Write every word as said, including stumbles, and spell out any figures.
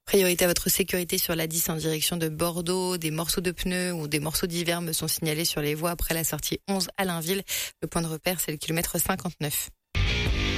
Priorité à votre sécurité sur l'A dix en direction de Bordeaux. Des morceaux de pneus ou des morceaux divers me sont signalés sur les voies après la sortie onze à Blainville. Le point de repère, c'est le kilomètre cinquante-neuf.